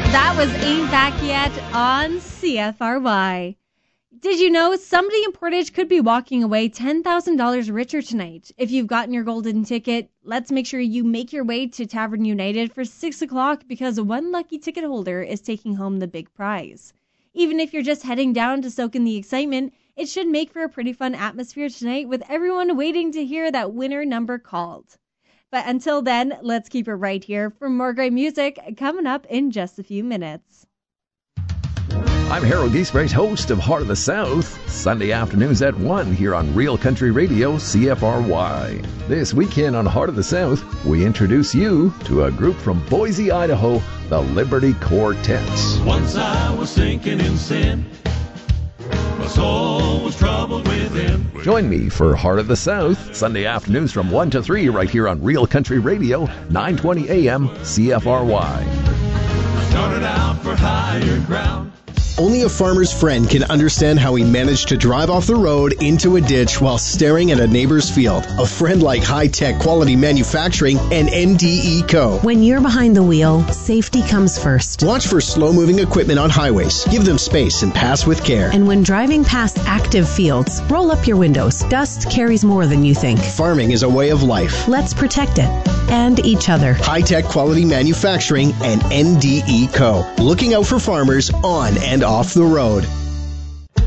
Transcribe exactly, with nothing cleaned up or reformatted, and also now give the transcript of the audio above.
That was Ain't Back Yet on C F R Y. Did you know somebody in Portage could be walking away ten thousand dollars richer tonight? If you've gotten your golden ticket, let's make sure you make your way to Tavern United for six o'clock because one lucky ticket holder is taking home the big prize. Even if you're just heading down to soak in the excitement, it should make for a pretty fun atmosphere tonight with everyone waiting to hear that winner number called. But until then, let's keep it right here for more great music coming up in just a few minutes. I'm Harold Giesbrecht, host of Heart of the South, Sunday afternoons at one here on Real Country Radio, C F R Y. This weekend on Heart of the South, we introduce you to a group from Boise, Idaho, the Liberty Quartet. Once I was sinking in sin, my soul was troubled within. Join me for Heart of the South, Sunday afternoons from one to three right here on Real Country Radio, nine twenty A M, C F R Y. Started out for higher ground. Only a farmer's friend can understand how he managed to drive off the road into a ditch while staring at a neighbor's field. A friend like High Tech Quality Manufacturing and N D E Co. When you're behind the wheel, safety comes first. Watch for slow-moving equipment on highways. Give them space and pass with care. And when driving past active fields, roll up your windows. Dust carries more than you think. Farming is a way of life. Let's protect it. And each other. High Tech Quality Manufacturing and N D E Co. Looking out for farmers on and off the road.